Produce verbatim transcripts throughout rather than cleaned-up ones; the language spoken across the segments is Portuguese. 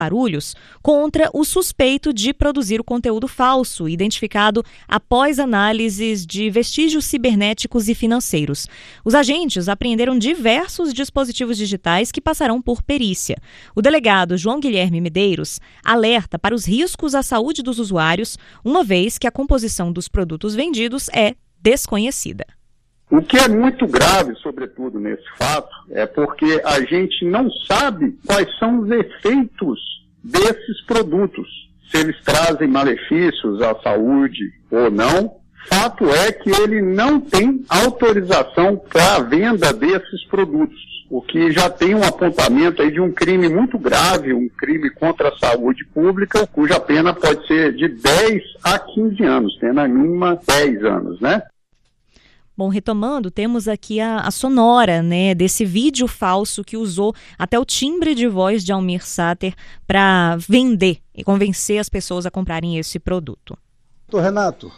Guarulhos contra o suspeito de produzir o conteúdo falso, identificado após análises de vestígios cibernéticos e financeiros. Os agentes apreenderam diversos dispositivos digitais que passarão por perícia. O delegado João Guilherme Medeiros alerta para os riscos à saúde dos usuários, uma vez que a composição dos produtos vendidos é desconhecida. O que é muito grave, sobretudo nesse fato, é porque a gente não sabe quais são os efeitos desses produtos, se eles trazem malefícios à saúde ou não. Fato é que ele não tem autorização para a venda desses produtos, o que já tem um apontamento aí de um crime muito grave, um crime contra a saúde pública, cuja pena pode ser de dez a quinze anos, pena mínima dez anos, né? Bom, retomando, temos aqui a, a sonora, né, desse vídeo falso que usou até o timbre de voz de Almir Sater para vender e convencer as pessoas a comprarem esse produto. Doutor Renato,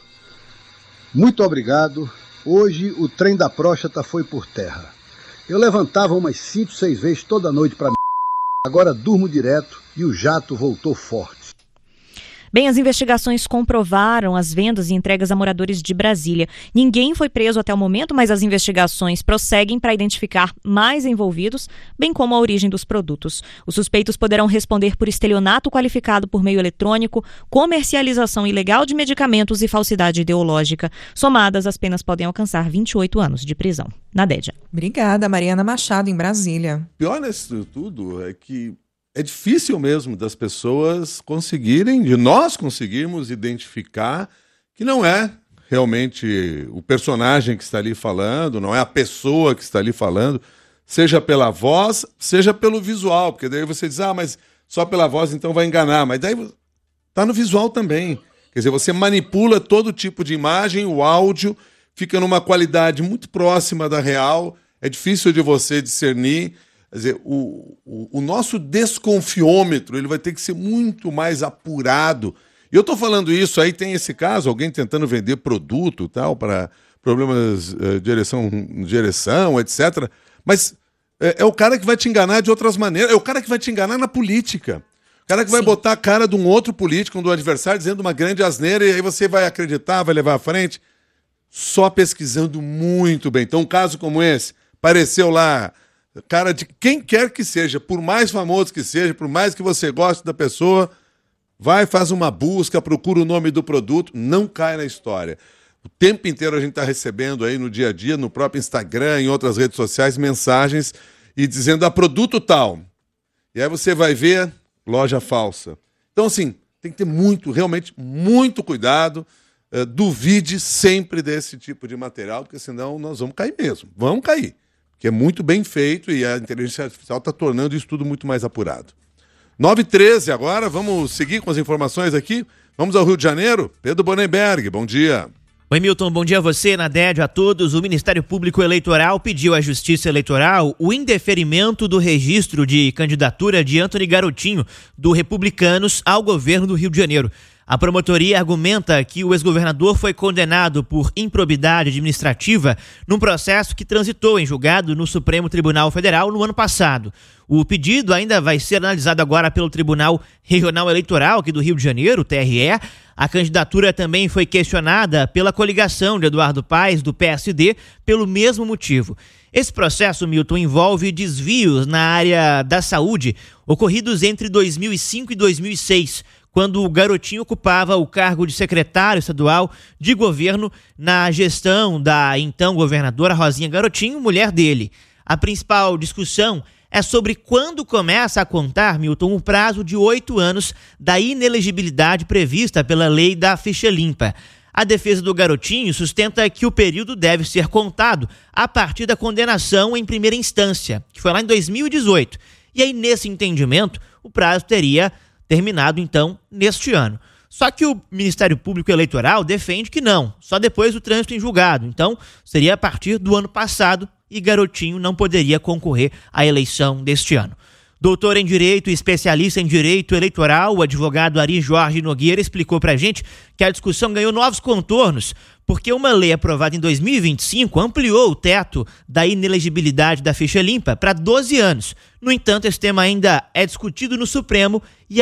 muito obrigado. Hoje o trem da próstata foi por terra. Eu levantava umas cinco, seis vezes toda noite para mim. Agora durmo direto e o jato voltou forte. Bem, as investigações comprovaram as vendas e entregas a moradores de Brasília. Ninguém foi preso até o momento, mas as investigações prosseguem para identificar mais envolvidos, bem como a origem dos produtos. Os suspeitos poderão responder por estelionato qualificado por meio eletrônico, comercialização ilegal de medicamentos e falsidade ideológica. Somadas, as penas podem alcançar vinte e oito anos de prisão. Nadédia. Obrigada, Mariana Machado, em Brasília. O pior nisso tudo é que é difícil mesmo das pessoas conseguirem, de nós conseguirmos identificar que não é realmente o personagem que está ali falando, não é a pessoa que está ali falando, seja pela voz, seja pelo visual, porque daí você diz, ah, mas só pela voz então vai enganar, mas daí está no visual também. Quer dizer, você manipula todo tipo de imagem, o áudio fica numa qualidade muito próxima da real, é difícil de você discernir. Quer dizer, o, o, o nosso desconfiômetro ele vai ter que ser muito mais apurado. E eu estou falando isso, aí tem esse caso, alguém tentando vender produto tal, para problemas uh, de ereção, de ereção, etcétera. Mas é, é o cara que vai te enganar de outras maneiras, é o cara que vai te enganar na política. O cara que vai Sim. botar a cara de um outro político, um do adversário, dizendo uma grande asneira, e aí você vai acreditar, vai levar à frente, só pesquisando muito bem. Então um caso como esse, apareceu lá, cara de quem quer que seja, por mais famoso que seja, por mais que você goste da pessoa, vai, faz uma busca, procura o nome do produto, não cai na história. O tempo inteiro a gente está recebendo aí no dia a dia, no próprio Instagram, em outras redes sociais, mensagens e dizendo, ah, produto tal. E aí você vai ver, loja falsa. Então, assim, tem que ter muito, realmente, muito cuidado. Uh, duvide sempre desse tipo de material, porque senão nós vamos cair mesmo. Vamos cair. Que é muito bem feito e a inteligência artificial está tornando isso tudo muito mais apurado. nove e treze agora, vamos seguir com as informações aqui. Vamos ao Rio de Janeiro. Pedro Bonenberg, bom dia. Oi, Milton, bom dia a você, Nadédia, a todos. O Ministério Público Eleitoral pediu à Justiça Eleitoral o indeferimento do registro de candidatura de Antony Garotinho, do Republicanos, ao governo do Rio de Janeiro. A promotoria argumenta que o ex-governador foi condenado por improbidade administrativa num processo que transitou em julgado no Supremo Tribunal Federal no ano passado. O pedido ainda vai ser analisado agora pelo Tribunal Regional Eleitoral aqui do Rio de Janeiro, o T R E. A candidatura também foi questionada pela coligação de Eduardo Paes, do P S D, pelo mesmo motivo. Esse processo, Milton, envolve desvios na área da saúde ocorridos entre dois mil e cinco e dois mil e seis, quando o Garotinho ocupava o cargo de secretário estadual de governo na gestão da então governadora Rosinha Garotinho, mulher dele. A principal discussão é sobre quando começa a contar, Milton, o prazo de oito anos da inelegibilidade prevista pela lei da ficha limpa. A defesa do Garotinho sustenta que o período deve ser contado a partir da condenação em primeira instância, que foi lá em dois mil e dezoito. E aí, nesse entendimento, o prazo teria terminado, então, neste ano. Só que o Ministério Público Eleitoral defende que não, só depois do trânsito em julgado. Então, seria a partir do ano passado e Garotinho não poderia concorrer à eleição deste ano. Doutor em Direito e especialista em Direito Eleitoral, o advogado Ari Jorge Nogueira explicou pra gente que a discussão ganhou novos contornos, porque uma lei aprovada em dois mil e vinte e cinco ampliou o teto da inelegibilidade da ficha limpa para doze anos. No entanto, esse tema ainda é discutido no Supremo e